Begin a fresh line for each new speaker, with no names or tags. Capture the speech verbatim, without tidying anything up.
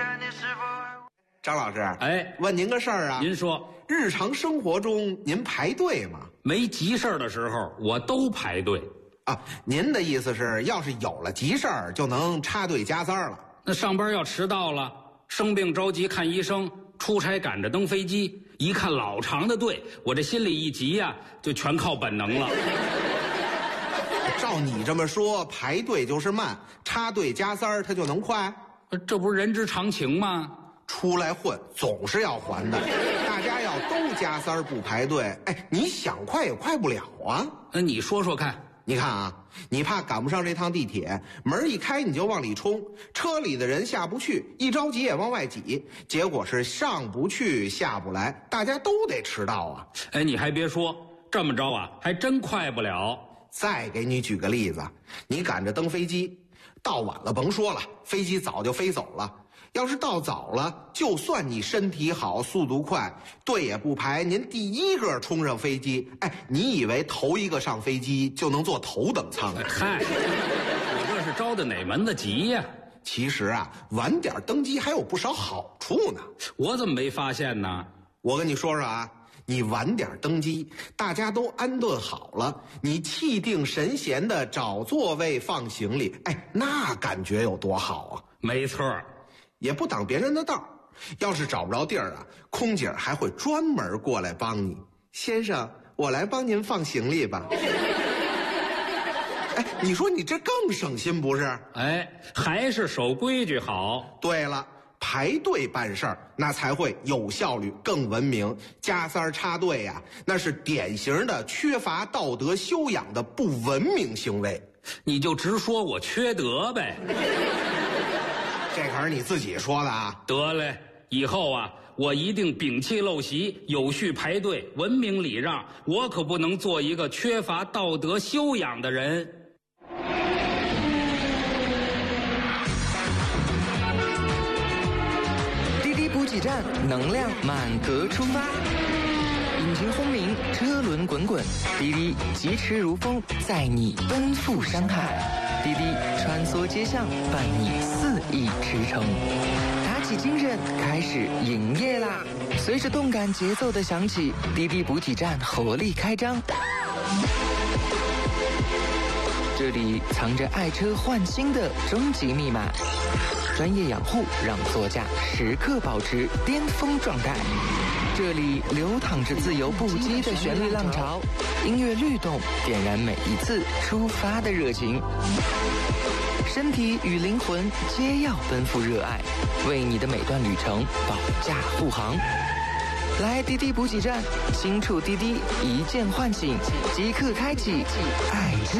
张老师，
哎，
问您个事儿啊。
您说，
日常生活中您排队吗？
没急事儿的时候，我都排队。
啊，您的意思是，要是有了急事儿，就能插队加塞了？
那上班要迟到了，生病着急看医生，出差赶着登飞机，一看老长的队，我这心里一急呀、啊，就全靠本能了。
照你这么说，排队就是慢，插队加塞儿它就能快？
这不是人之常情吗？
出来混总是要还的，大家要都加塞儿不排队，哎，你想快也快不了啊。
那你说说看。
你看啊，你怕赶不上这趟地铁，门一开你就往里冲，车里的人下不去，一着急也往外挤，结果是上不去下不来，大家都得迟到啊。
哎，你还别说，这么着啊，还真快不了。
再给你举个例子，你赶着登飞机，到晚了甭说了，飞机早就飞走了。要是到早了，就算你身体好速度快，队也不排，您第一个冲上飞机，哎，你以为头一个上飞机就能坐头等舱？
嗨，我这是着的哪门子急呀？
其实啊，晚点登机还有不少好处呢。
我怎么没发现呢？
我跟你说说啊，你晚点登机，大家都安顿好了，你气定神闲的找座位放行李，哎，那感觉有多好啊！
没错。
也不挡别人的道，要是找不着地儿啊，空姐还会专门过来帮你。先生，我来帮您放行李吧。哎，你说你这更省心不是？
哎，还是守规矩好。
对了，排队办事儿那才会有效率、更文明。加塞儿插队呀、啊，那是典型的缺乏道德修养的不文明行为。
你就直说我缺德呗。
这可是你自己说的啊！
得嘞，以后啊，我一定摒弃陋习，有序排队，文明礼让。我可不能做一个缺乏道德修养的人。
滴滴补给站，能量满格出发。引擎轰鸣，车轮滚滚，滴滴疾驰如风，载你奔赴山海。滴滴穿梭街巷，伴你肆意驰骋。打起精神，开始营业啦！随着动感节奏的响起，滴滴补给站活力开张。这里藏着爱车换新的终极密码，专业养护让座驾时刻保持巅峰状态。这里流淌着自由不羁的旋律浪潮，音乐律动点燃每一次出发的热情。身体与灵魂皆要奔赴热爱，为你的每段旅程保驾护航。来滴滴补给站，轻触滴滴，一键唤醒，即刻开启爱之